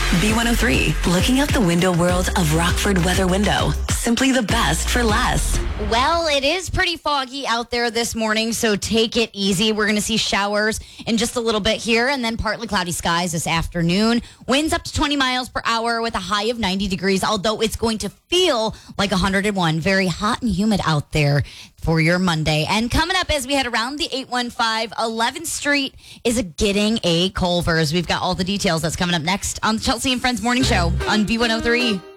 B103, looking out the window world of Rockford Weather Window. Simply the best for less. Well, it is pretty foggy out there this morning, so take it easy. We're going to see showers in just a little bit here, and then partly cloudy skies this afternoon. Winds up to 20 miles per hour with a high of 90 degrees, although it's going to feel like 101. Very hot and humid out there for your Monday. And coming up as we head around the 815 11th Street is getting a Culver's. We've got all the details. That's coming up next on the Chelsea and Friends Morning Show on B103.